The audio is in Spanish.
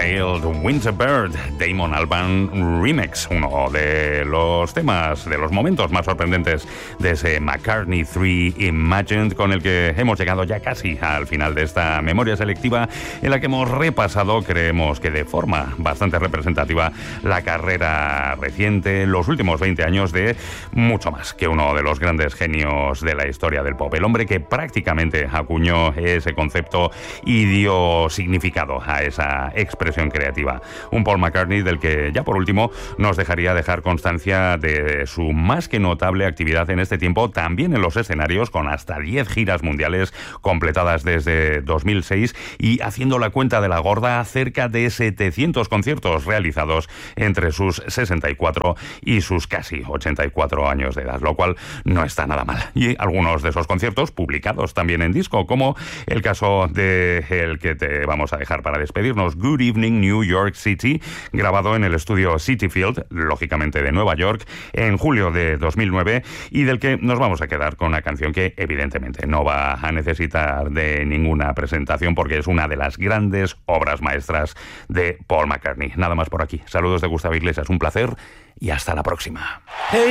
Pale Winter Bird, Damon Albarn Remix, uno de los temas, de los momentos más sorprendentes de ese McCartney 3 Imagined, con el que hemos llegado ya casi al final de esta memoria selectiva en la que hemos repasado, creemos que de forma bastante representativa, la carrera reciente, los últimos 20 años de mucho más que uno de los grandes genios de la historia del pop, el hombre que prácticamente acuñó ese concepto y dio significado a esa expresión creativa. Un Paul McCartney del que ya por último nos dejaría dejar constancia de su más que notable actividad en este tiempo, también en los escenarios, con hasta 10 giras mundiales completadas desde 2006 y, haciendo la cuenta de la gorda, cerca de 700 conciertos realizados entre sus 64 y sus casi 84 años de edad, lo cual no está nada mal. Y algunos de esos conciertos publicados también en disco, como el caso de el que te vamos a dejar para despedirnos, Good Evening New York City, grabado en el estudio Citi Field, lógicamente de Nueva York, en julio de 2009, y del que nos vamos a quedar con una canción que evidentemente no va a necesitar de ninguna presentación porque es una de las grandes obras maestras de Paul McCartney. Nada más por aquí. Saludos de Gustavo Iglesias, un placer y hasta la próxima. Hey.